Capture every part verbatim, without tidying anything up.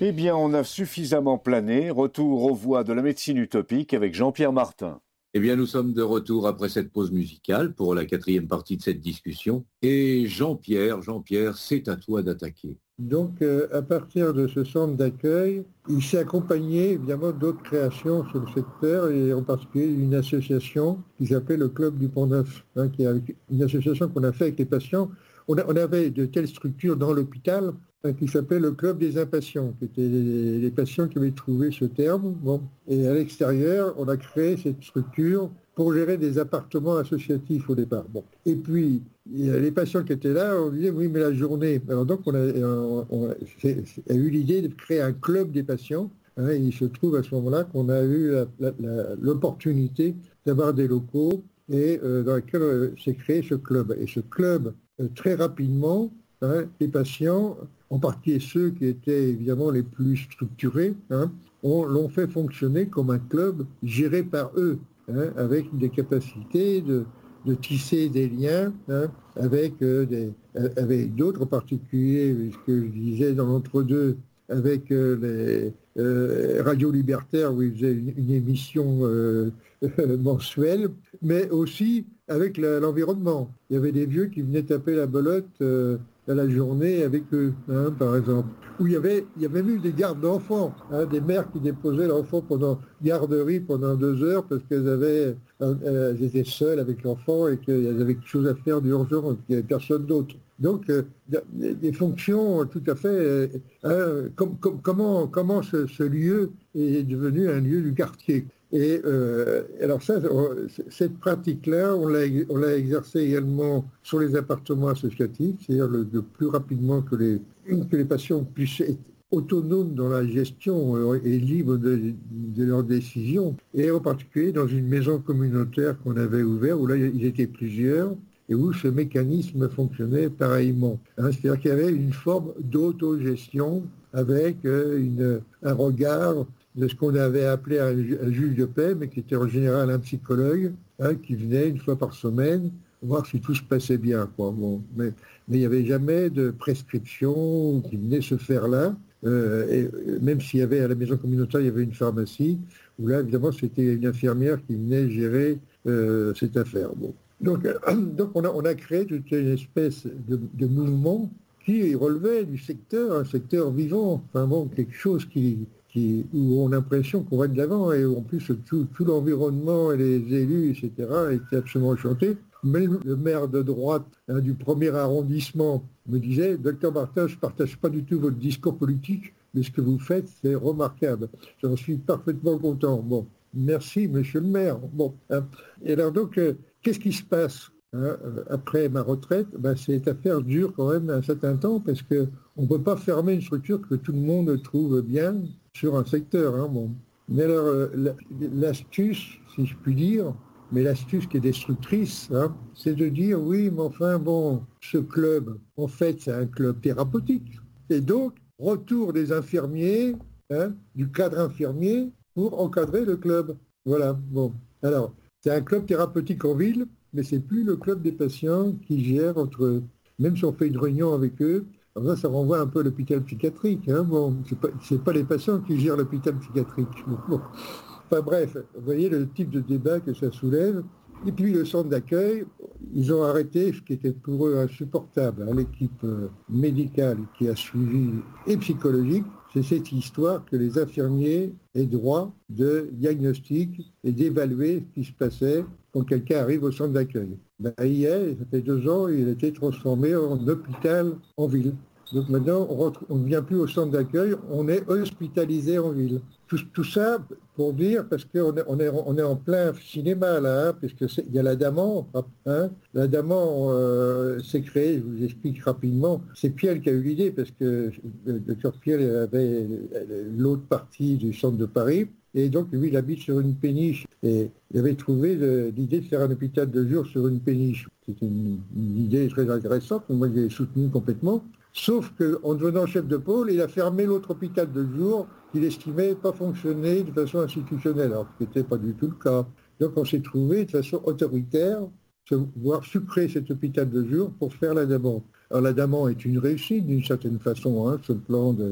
Eh bien, on a suffisamment plané. Retour aux voies de la médecine utopique avec Jean-Pierre Martin. Eh bien, nous sommes de retour après cette pause musicale pour la quatrième partie de cette discussion. Et Jean-Pierre, Jean-Pierre, c'est à toi d'attaquer. Donc, euh, à partir de ce centre d'accueil, il s'est accompagné évidemment d'autres créations sur le secteur et en particulier une association qui s'appelle le Club du Pont-Neuf, hein, qui est une association qu'on a fait avec les patients. On, a, on avait de telles structures dans l'hôpital hein, qui s'appelait le Club des Impatients, qui étaient les, les patients qui avaient trouvé ce terme. Bon. Et à l'extérieur, on a créé cette structure pour gérer des appartements associatifs au départ. Bon. Et puis, il y a les patients qui étaient là, on disait, oui, mais la journée. Alors donc, on a, on, on a, c'est, c'est, a eu l'idée de créer un club des patients. Hein, et il se trouve à ce moment-là qu'on a eu la, la, la, l'opportunité d'avoir des locaux et euh, dans lesquels euh, s'est créé ce club. Et ce club, euh, très rapidement, hein, les patients, en particulier ceux qui étaient évidemment les plus structurés, hein, on, l'ont fait fonctionner comme un club géré par eux. Hein, avec des capacités de, de tisser des liens hein, avec, euh, des, avec d'autres, en particulier, ce que je disais dans l'entre-deux, avec euh, les euh, radios libertaires où ils faisaient une, une émission euh, mensuelle, mais aussi avec la, l'environnement. Il y avait des vieux qui venaient taper la belote euh, à la journée avec eux, hein, par exemple. Où il y avait, il y avait même eu des gardes d'enfants, hein, des mères qui déposaient l'enfant pendant garderie pendant deux heures parce qu'elles avaient, euh, elles étaient seules avec l'enfant et qu'elles avaient quelque chose à faire d'urgent et qu'il n'y avait personne d'autre. Donc, euh, des fonctions tout à fait... Euh, com, com, comment comment ce, ce lieu est devenu un lieu du quartier. Et euh, alors ça, cette pratique-là, on l'a, on l'a exercée également sur les appartements associatifs, c'est-à-dire le, le plus rapidement que les, que les patients puissent être autonomes dans la gestion euh, et libres de, de leurs décisions. Et en particulier dans une maison communautaire qu'on avait ouverte, où là, ils étaient plusieurs, et où ce mécanisme fonctionnait pareillement. Hein, c'est-à-dire qu'il y avait une forme d'autogestion avec euh, une, un regard de ce qu'on avait appelé un, un juge de paix, mais qui était en général un psychologue, hein, qui venait une fois par semaine voir si tout se passait bien. Quoi. Bon, mais, mais il n'y avait jamais de prescription qui venait se faire là. Euh, et même s'il y avait à la maison communautaire, il y avait une pharmacie, où là, évidemment, c'était une infirmière qui venait gérer euh, cette affaire. Bon. Donc, euh, donc on, a, on a créé toute une espèce de, de mouvement qui relevait du secteur, un secteur vivant, enfin bon, quelque chose qui... Qui, où on a l'impression qu'on va de l'avant et où en plus tout, tout l'environnement et les élus, et cetera, étaient absolument enchantés. Même le maire de droite hein, du premier arrondissement me disait « Docteur Martin, je ne partage pas du tout votre discours politique, mais ce que vous faites, c'est remarquable. J'en suis parfaitement content. » Bon, merci, monsieur le maire. Bon, hein. Et alors donc, euh, qu'est-ce qui se passe hein, après ma retraite? Ben, cette affaire dure quand même un certain temps parce qu'on ne peut pas fermer une structure que tout le monde trouve bien sur un secteur. Hein, bon. Mais alors, euh, l'astuce, si je puis dire, mais l'astuce qui est destructrice, hein, c'est de dire, oui, mais enfin, bon, ce club, en fait, c'est un club thérapeutique. Et donc, retour des infirmiers, hein, du cadre infirmier, pour encadrer le club. Voilà, bon. Alors, c'est un club thérapeutique en ville, mais c'est plus le club des patients qui gère entre eux. Même si on fait une réunion avec eux, alors là, ça renvoie un peu à l'hôpital psychiatrique. Hein. Bon, c'est pas, c'est pas les patients qui gèrent l'hôpital psychiatrique. Bon. Enfin bref, vous voyez le type de débat que ça soulève. Et puis le centre d'accueil, ils ont arrêté ce qui était pour eux insupportable. Hein. L'équipe médicale qui a suivi et psychologique, c'est cette histoire que les infirmiers aient droit de diagnostic et d'évaluer ce qui se passait quand quelqu'un arrive au centre d'accueil. Ben, hier, ça fait deux ans, il a été transformé en hôpital en ville. Donc maintenant, on ne vient plus au centre d'accueil, on est hospitalisé en ville. Tout, tout ça pour dire, parce qu'on est, on est, on est en plein cinéma là, hein, puisqu'il y a l'Adamant. Hein, L'Adamant euh, s'est créé, je vous explique rapidement, c'est Pierre qui a eu l'idée, parce que le docteur Pierre avait l'autre partie du centre de Paris, et donc lui il habite sur une péniche, et il avait trouvé le, l'idée de faire un hôpital de jour sur une péniche. C'était une, une idée très intéressante, moi je l'ai soutenue complètement. Sauf qu'en devenant chef de pôle, il a fermé l'autre hôpital de jour qu'il estimait pas fonctionner de façon institutionnelle, alors ce n'était pas du tout le cas. Donc on s'est trouvé de façon autoritaire, voire sucrer cet hôpital de jour pour faire l'Adamant. Alors l'Adamant est une réussite d'une certaine façon, hein, ce plan de ce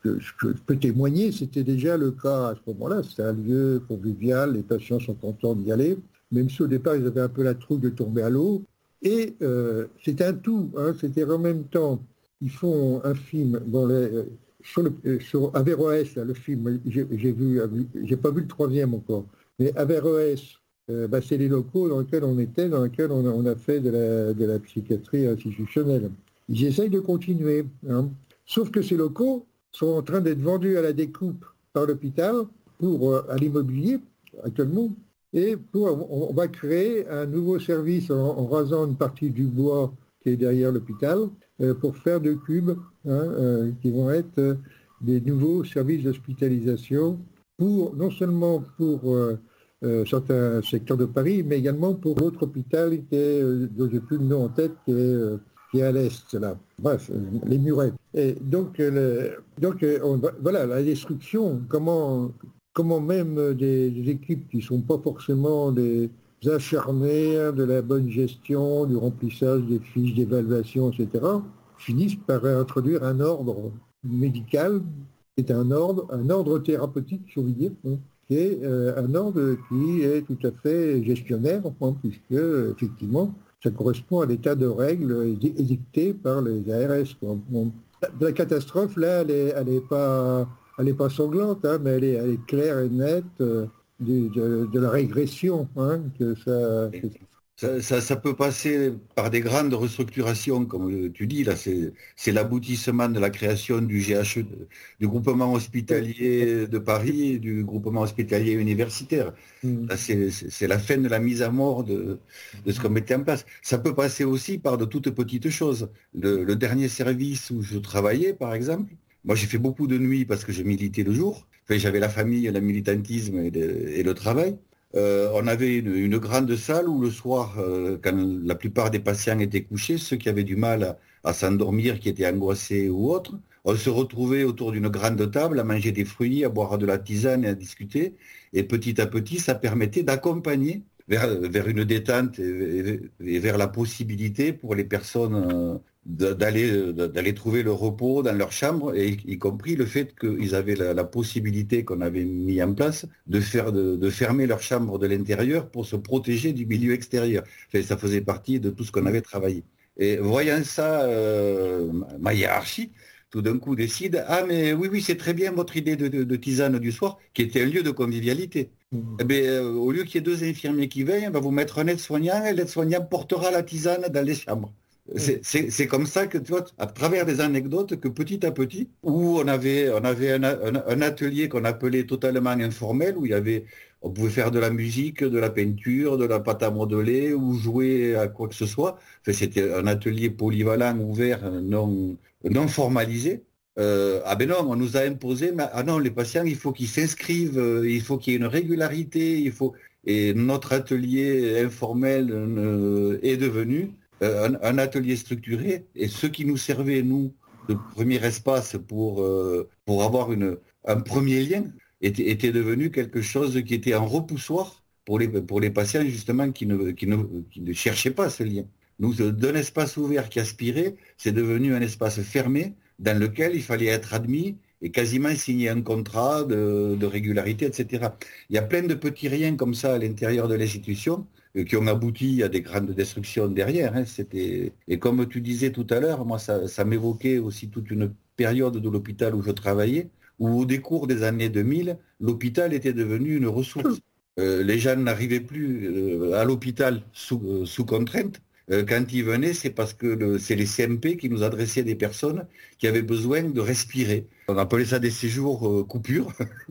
que je peux témoigner, c'était déjà le cas à ce moment-là. C'était un lieu convivial, les patients sont contents d'y aller, même si au départ ils avaient un peu la trouille de tomber à l'eau. Et euh, c'est un tout, hein, c'était en même temps, ils font un film, bon, les, sur, le, sur Averroès, là, le film, j'ai, j'ai vu, j'ai pas vu le troisième encore, mais Averroès, euh, bah, c'est les locaux dans lesquels on était, dans lesquels on a, on a fait de la, de la psychiatrie institutionnelle. Ils essayent de continuer, hein. Sauf que ces locaux sont en train d'être vendus à la découpe par l'hôpital pour, euh, à l'immobilier actuellement. Et pour, on va créer un nouveau service en, en rasant une partie du bois qui est derrière l'hôpital euh, pour faire deux cubes hein, euh, qui vont être euh, des nouveaux services d'hospitalisation pour, non seulement pour euh, euh, certains secteurs de Paris, mais également pour l'autre hôpital qui est, euh, dont je n'ai plus le nom en tête, qui est, euh, qui est à l'est, là. Bref, euh, les Murets. Et donc, euh, le, donc euh, on, voilà, la destruction, comment... Comment même des, des équipes qui ne sont pas forcément des acharnés de la bonne gestion, du remplissage des fiches d'évaluation, et cetera, finissent par introduire un ordre médical, qui est un ordre, un ordre thérapeutique, j'ai envie de dire, hein, qui est euh, un ordre qui est tout à fait gestionnaire, hein, puisque effectivement, ça correspond à l'état de règles édicté par les A R S. Quoi. Bon, la catastrophe, là, elle n'est elle est pas... Elle n'est pas sanglante, hein, mais elle est, elle est claire et nette euh, de, de, de la régression. Hein, que ça, que... Ça, ça, ça peut passer par des grandes restructurations, comme tu dis, là, c'est, c'est l'aboutissement de la création du G H E, du groupement hospitalier de Paris et du groupement hospitalier universitaire. Mmh. Là, c'est, c'est la fin de la mise à mort de, de ce qu'on mettait en place. Ça peut passer aussi par de toutes petites choses. Le, le dernier service où je travaillais, par exemple, moi, j'ai fait beaucoup de nuits parce que je militais le jour. Enfin, j'avais la famille, le militantisme et le, et le travail. Euh, on avait une, une grande salle où le soir, euh, quand la plupart des patients étaient couchés, ceux qui avaient du mal à, à s'endormir, qui étaient angoissés ou autres, on se retrouvait autour d'une grande table à manger des fruits, à boire de la tisane et à discuter. Et petit à petit, ça permettait d'accompagner vers, vers une détente et, et vers la possibilité pour les personnes euh, d'aller d'aller trouver le repos dans leur chambre, et y compris le fait qu'ils avaient la, la possibilité qu'on avait mis en place de faire de, de fermer leur chambre de l'intérieur pour se protéger du milieu extérieur. Enfin, ça faisait partie de tout ce qu'on avait travaillé. Et voyant ça, euh, ma hiérarchie tout d'un coup décide « Ah mais oui, oui, c'est très bien votre idée de, de, de tisane du soir, qui était un lieu de convivialité. Mmh. Eh bien, euh, au lieu qu'il y ait deux infirmiers qui veillent, on va vous mettre un aide-soignant, et l'aide-soignant portera la tisane dans les chambres. » C'est, c'est, c'est comme ça que, tu vois, à travers des anecdotes, que petit à petit, où on avait, on avait un, un, un atelier qu'on appelait totalement informel, où il y avait, on pouvait faire de la musique, de la peinture, de la pâte à modeler, ou jouer à quoi que ce soit. Enfin, c'était un atelier polyvalent, ouvert, non, non formalisé. Euh, ah ben non, on nous a imposé, mais, ah non, les patients, il faut qu'ils s'inscrivent, euh, il faut qu'il y ait une régularité, il faut, et notre atelier informel euh, est devenu Un, un atelier structuré, et ce qui nous servait, nous, de premier espace pour, euh, pour avoir une, un premier lien, était, était devenu quelque chose qui était un repoussoir pour les, pour les patients, justement, qui ne, qui, ne, qui ne cherchaient pas ce lien. Nous, d'un espace ouvert qui aspirait, c'est devenu un espace fermé dans lequel il fallait être admis et quasiment signer un contrat de, de régularité, et cetera. Il y a plein de petits riens comme ça à l'intérieur de l'institution qui ont abouti à des grandes destructions derrière. Hein. C'était... Et comme tu disais tout à l'heure, moi, ça, ça m'évoquait aussi toute une période de l'hôpital où je travaillais, où au décours des années deux mille, l'hôpital était devenu une ressource. Euh, les gens n'arrivaient plus euh, à l'hôpital sous, euh, sous contrainte. Euh, quand ils venaient, c'est parce que le, c'est les C M P qui nous adressaient des personnes qui avaient besoin de respirer. On appelait ça des séjours euh, coupures.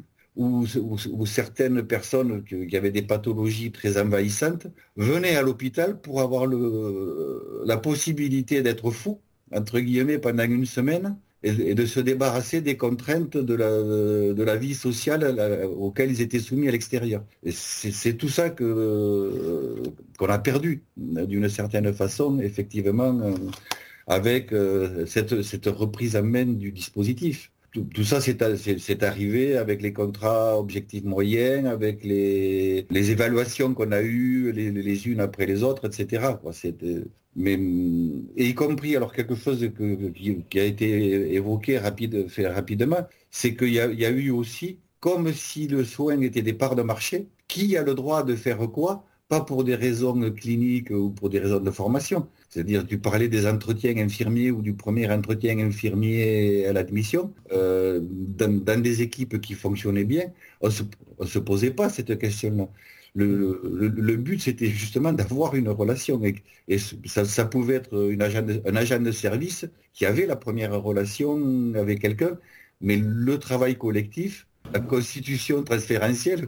Où, où, où certaines personnes qui, qui avaient des pathologies très envahissantes venaient à l'hôpital pour avoir le, la possibilité d'être fou, entre guillemets, pendant une semaine, et, et de se débarrasser des contraintes de la, de la vie sociale la, auxquelles ils étaient soumis à l'extérieur. Et c'est, c'est tout ça que, qu'on a perdu, d'une certaine façon, effectivement, avec cette, cette reprise en main du dispositif. Tout, tout ça, c'est, c'est, c'est arrivé avec les contrats objectifs moyens, avec les, les évaluations qu'on a eues les, les unes après les autres, et cetera. Quoi. C'était, Mais, et y compris, alors quelque chose que, qui, qui a été évoqué rapide, fait rapidement, c'est qu'il y a, il y a eu aussi, comme si le soin était des parts de marché, qui a le droit de faire quoi? Pas pour des raisons cliniques ou pour des raisons de formation. C'est-à-dire, tu parlais des entretiens infirmiers ou du premier entretien infirmier à l'admission. Euh, dans, dans des équipes qui fonctionnaient bien, on ne se posait pas cette question-là. Le, le, le but, c'était justement d'avoir une relation. Et, et ça, ça pouvait être une agent de, un agent de service qui avait la première relation avec quelqu'un, mais le travail collectif, la constitution transférentielle,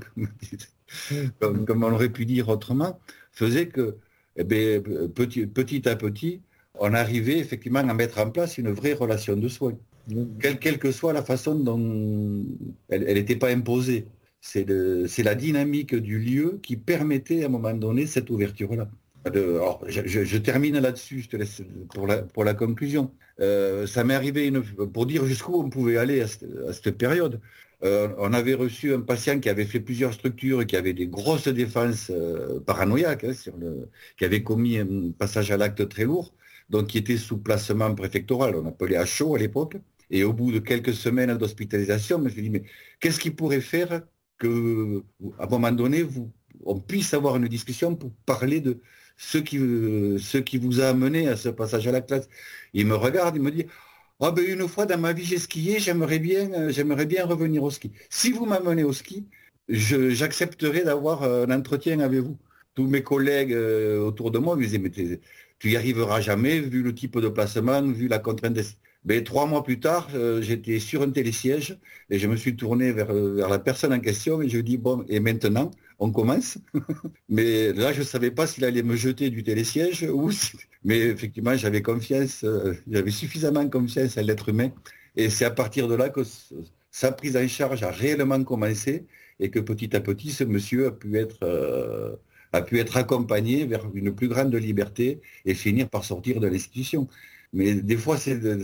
comme, comme on aurait pu dire autrement, faisait que eh bien, petit, petit à petit, on arrivait effectivement à mettre en place une vraie relation de soins. Quelle, quelle que soit la façon dont elle n'était pas imposée. C'est, le, c'est la dynamique du lieu qui permettait à un moment donné cette ouverture-là. De, alors, je, je, je termine là-dessus, je te laisse pour la, pour la conclusion. Euh, ça m'est arrivé, une, pour dire jusqu'où on pouvait aller à cette, à cette période. Euh, on avait reçu un patient qui avait fait plusieurs structures et qui avait des grosses défenses euh, paranoïaques, hein, sur le, qui avait commis un passage à l'acte très lourd, donc qui était sous placement préfectoral, on appelait à chaud à l'époque. Et au bout de quelques semaines d'hospitalisation, je me suis dit, mais qu'est-ce qui pourrait faire que, à un moment donné, vous, on puisse avoir une discussion pour parler de ce qui, ce qui vous a amené à ce passage à la classe. Il me regarde, il me dit, oh ben une fois dans ma vie j'ai skié, j'aimerais bien, j'aimerais bien revenir au ski. Si vous m'amenez au ski, je, j'accepterai d'avoir un entretien avec vous. Tous mes collègues euh, autour de moi me disaient, mais tu y arriveras jamais, vu le type de placement, vu la contrainte des... Ben, trois mois plus tard, euh, j'étais sur un télésiège et je me suis tourné vers, vers la personne en question et je lui ai dit, bon, et maintenant, on commence. Mais là, je ne savais pas s'il allait me jeter du télésiège ou si... Mais effectivement, j'avais confiance, euh, j'avais suffisamment confiance à l'être humain. Et c'est à partir de là que sa prise en charge a réellement commencé et que petit à petit, ce monsieur a pu être, euh, a pu être accompagné vers une plus grande liberté et finir par sortir de l'institution. Mais des fois, c'est le,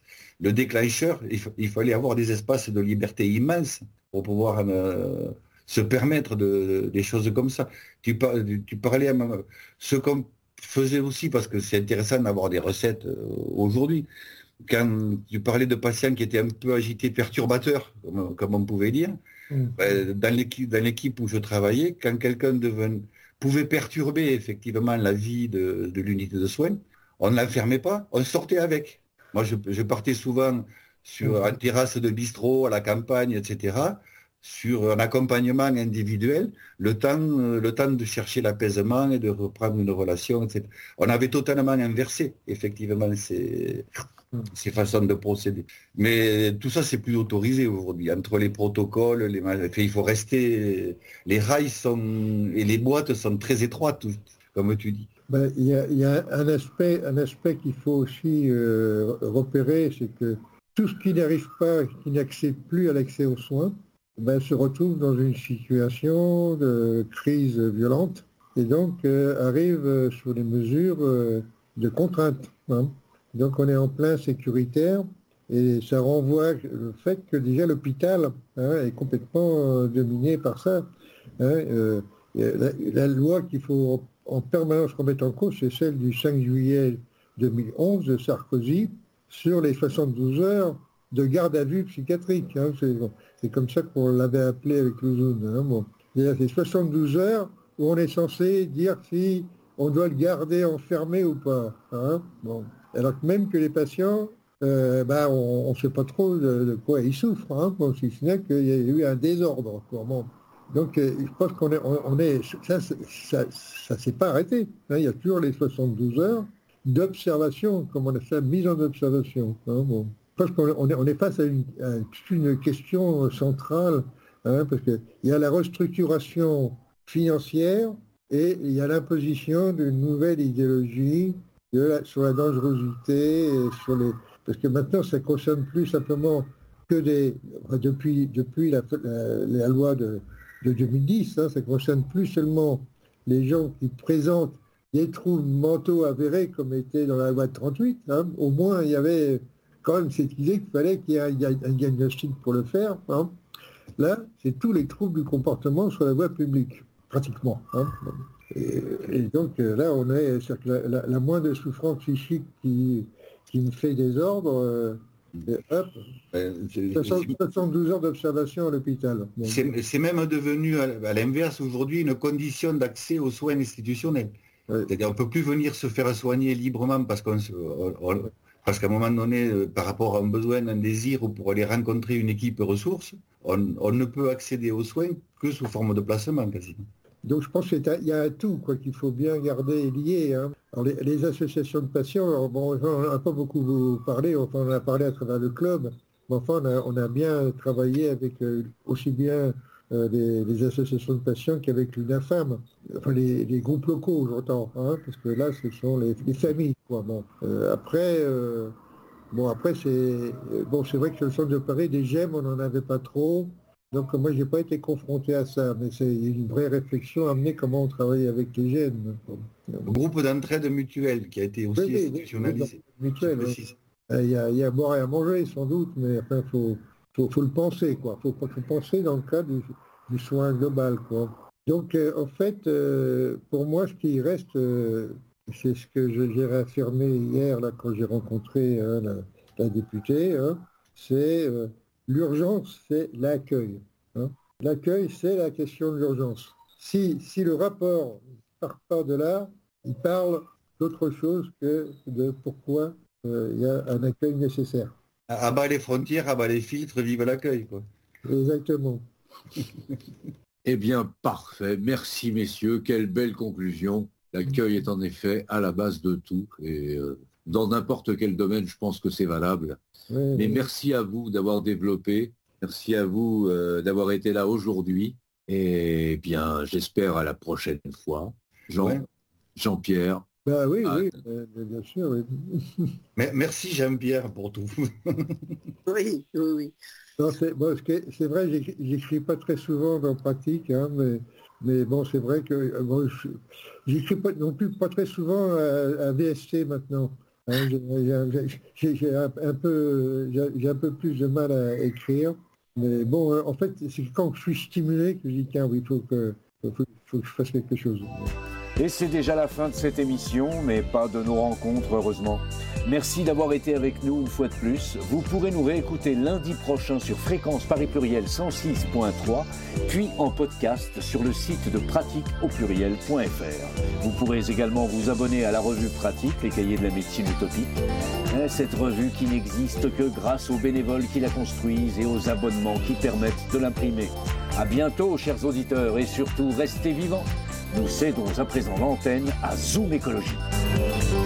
le déclencheur. Il, il fallait avoir des espaces de liberté immenses pour pouvoir euh, se permettre de, de, des choses comme ça. Tu, par, tu parlais à ma, ce qu'on faisait aussi, parce que c'est intéressant d'avoir des recettes euh, aujourd'hui. Quand tu parlais de patients qui étaient un peu agités, perturbateurs, comme, comme on pouvait dire, mmh. ben, dans, l'équipe, dans l'équipe où je travaillais, quand quelqu'un devenait, pouvait perturber effectivement la vie de, de l'unité de soins, on ne l'enfermait pas, on sortait avec. Moi, je, je partais souvent sur une terrasse de bistrot à la campagne, et cetera, sur un accompagnement individuel, le temps, le temps de chercher l'apaisement et de reprendre une relation, et cetera. On avait totalement inversé, effectivement, ces, ces façons de procéder. Mais tout ça, c'est plus autorisé aujourd'hui. Entre les protocoles, les, il faut rester... Les rails sont, et les boîtes sont très étroites, comme tu dis. Ben, il y a, il y a un aspect, un aspect qu'il faut aussi euh, repérer, c'est que tout ce qui n'arrive pas, qui n'accède plus à l'accès aux soins, ben, se retrouve dans une situation de crise violente et donc euh, arrive euh, sur des mesures euh, de contrainte. Hein. Donc on est en plein sécuritaire et ça renvoie le fait que déjà l'hôpital hein, est complètement euh, dominé par ça. Hein. Euh, la, la loi qu'il faut en permanence remettre en cause, c'est celle du cinq juillet deux mille onze de Sarkozy sur les soixante-douze heures de garde à vue psychiatrique. Hein. C'est, c'est comme ça qu'on l'avait appelé avec Louzoun. Hein. Bon. C'est soixante-douze heures où on est censé dire si on doit le garder enfermé ou pas. Hein. Bon. Alors que même que les patients, euh, bah, on ne sait pas trop de, de quoi ils souffrent, hein, bon, si ce n'est qu'il y a eu un désordre. Quoi. Bon. Donc, euh, je pense qu'on est, on est ça, ça, ça s'est pas arrêté. Hein, il y a toujours les soixante-douze heures d'observation, comme on a fait, mise en observation. Hein, bon. Je pense qu'on est, on est face à une, à une question centrale, hein, parce qu'il y a la restructuration financière et il y a l'imposition d'une nouvelle idéologie de la, sur la dangerosité, et sur les, parce que maintenant, ça ne concerne plus simplement que des... Depuis, depuis la, la, la loi de... de deux mille dix, hein, ça ne concerne plus seulement les gens qui présentent des troubles mentaux avérés comme était dans la loi de trente-huit. Hein. Au moins, il y avait quand même cette idée qu'il fallait qu'il y ait un, un diagnostic pour le faire. Hein. Là, c'est tous les troubles du comportement sur la voie publique, pratiquement. Hein. Et, et donc là, on est, c'est-à-dire que la, la, la moindre souffrance psychique qui, qui me fait désordre, euh, et hop, soixante-douze heures d'observation à l'hôpital. C'est, c'est même devenu, à l'inverse, aujourd'hui, une condition d'accès aux soins institutionnels. Ouais. C'est-à-dire qu'on ne peut plus venir se faire soigner librement parce, qu'on, on, parce qu'à un moment donné, par rapport à un besoin, un désir, ou pour aller rencontrer une équipe ressources, on, on ne peut accéder aux soins que sous forme de placement, quasiment. Donc je pense qu'il y a un tout quoi, qu'il faut bien garder lié. Hein. Alors, les, les associations de patients, alors, bon, on n'a pas beaucoup parlé, enfin, on en a parlé à travers le club, mais enfin on a, on a bien travaillé avec euh, aussi bien euh, les, les associations de patients qu'avec l'UNAFAM, enfin les, les groupes locaux j'entends, hein, parce que là ce sont les, les familles. Quoi. Bon, euh, après, euh, bon, après c'est, bon, c'est vrai que sur le centre de Paris, des G E M, on n'en avait pas trop. Donc moi, je n'ai pas été confronté à ça, mais c'est une vraie réflexion à amener comment on travaille avec les jeunes. Le groupe d'entraide mutuelle qui a été aussi oui, institutionnalisé. Oui, mutuelle, hein. il, y a, il y a à boire et à manger, sans doute, mais il enfin, faut, faut, faut le penser, quoi. Faut, faut penser dans le cadre du, du soin global, quoi. Donc, euh, en fait, euh, pour moi, ce qui reste, euh, c'est ce que je, j'ai réaffirmé hier, là, quand j'ai rencontré hein, la, la députée, hein, c'est... Euh, l'urgence, c'est l'accueil. Hein. L'accueil, c'est la question de l'urgence. Si, si le rapport ne part pas de là, il parle d'autre chose que de pourquoi euh, il y a un accueil nécessaire. À bas les frontières, à bas les filtres, vive l'accueil, quoi. Exactement. Eh bien, parfait. Merci, messieurs. Quelle belle conclusion. L'accueil est en effet à la base de tout. Et euh, dans n'importe quel domaine, je pense que c'est valable. Oui, Mais oui. Merci à vous d'avoir développé. Merci à vous euh, d'avoir été là aujourd'hui. Et bien, j'espère à la prochaine fois. Jean, ouais. Jean-Pierre. Bah oui, ah, oui, euh, bien sûr. Oui. Merci Jean-Pierre pour tout. Oui, oui, oui. Non, c'est, bon, c'est vrai, j'écris pas très souvent dans pratique, hein, mais, mais bon, c'est vrai que bon, j'écris pas non plus pas très souvent à, à V S T maintenant. Hein, j'ai, j'ai, un, un peu, j'ai un peu plus de mal à écrire, mais bon, en fait, c'est quand je suis stimulé que je dis tiens, oui, il faut que, faut, faut que je fasse quelque chose. Et c'est déjà la fin de cette émission, mais pas de nos rencontres, heureusement. Merci d'avoir été avec nous une fois de plus. Vous pourrez nous réécouter lundi prochain sur Fréquence Paris Pluriel cent six point trois, puis en podcast sur le site de pratique au pluriel point f r. Vous pourrez également vous abonner à la revue Pratique, les cahiers de la médecine utopique. Cette revue qui n'existe que grâce aux bénévoles qui la construisent et aux abonnements qui permettent de l'imprimer. À bientôt, chers auditeurs, et surtout, restez vivants. Nous cédons à présent l'antenne à Zoom Écologie.